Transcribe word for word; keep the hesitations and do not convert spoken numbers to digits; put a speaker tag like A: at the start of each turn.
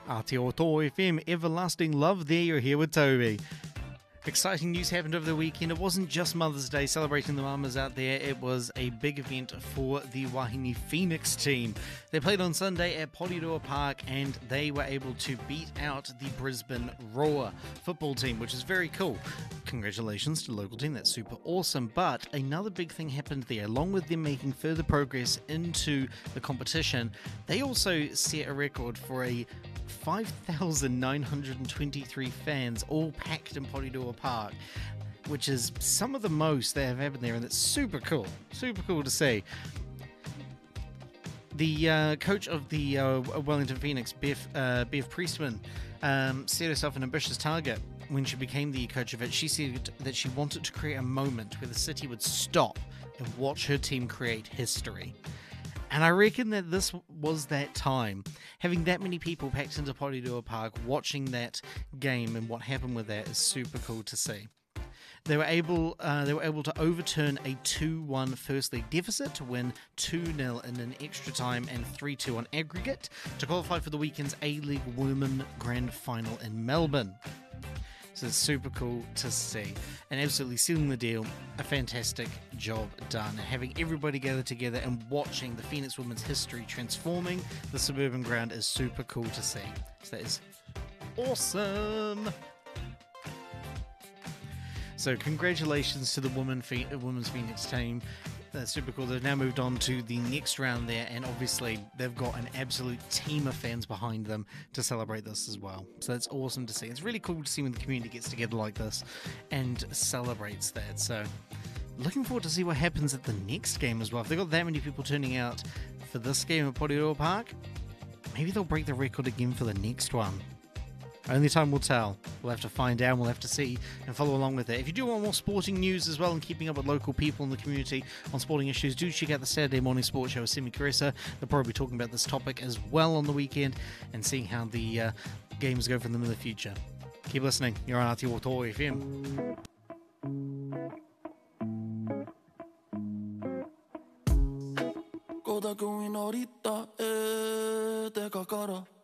A: Aotearoa F M, Everlasting Love there, you're here with Toby. Exciting news happened over the weekend. It wasn't just Mother's Day celebrating the mamas out there, it was a big event for the Wahine Phoenix team. They played on Sunday at Porirua Park and they were able to beat out the Brisbane Roar football team, which is very cool. Congratulations to the local team, that's super awesome. But another big thing happened there. Along with them making further progress into the competition, they also set a record for a five thousand nine hundred twenty-three fans all packed in Porirua Park, which is some of the most that have happened there, and it's super cool, super cool to see. The uh, coach of the uh, Wellington Phoenix, Bev, uh, Bev Priestman, um, set herself an ambitious target when she became the coach of it. She said that she wanted to create a moment where the city would stop and watch her team create history. And I reckon that this was that time. Having that many people packed into Porirua Park, watching that game and what happened with that is super cool to see. They were able uh, they were able to overturn a two one First League deficit to win two nil in an extra time and three two on aggregate to qualify for the weekend's A-League Women Grand Final in Melbourne. So it's super cool to see. And absolutely sealing the deal, a fantastic job done. And having everybody gather together and watching the Phoenix women's history transforming the suburban ground is super cool to see. So that is awesome. So congratulations to the women Phe- Women's Phoenix team. That's super cool. They've now moved on to the next round there, and obviously they've got an absolute team of fans behind them to celebrate this as well. So that's awesome to see. It's really cool to see when the community gets together like this and celebrates that. So looking forward to see what happens at the next game as well. If they've got that many people turning out for this game at Porirua Park, maybe they'll break the record again for the next one. Only time will tell. We'll have to find out, we'll have to see and follow along with it. If you do want more sporting news as well and keeping up with local people in the community on sporting issues, do check out the Saturday Morning Sports Show with Semi Caressa. They'll probably be talking about this topic as well on the weekend and seeing how the uh, games go for them in the future. Keep listening. You're on Aotearoa F M.
B: Koda kuin orita, e te kakara.